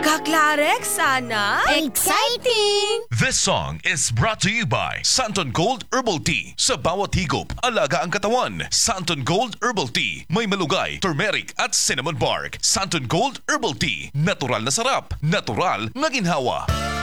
Kaklarek, sana? Exciting! This song is brought to you by Santon Gold Herbal Tea. Sa bawat higop, alaga ang katawan. Santon Gold Herbal Tea. May malugay, turmeric at cinnamon bark. Santon Gold Herbal Tea. Natural na sarap, natural na ginhawa.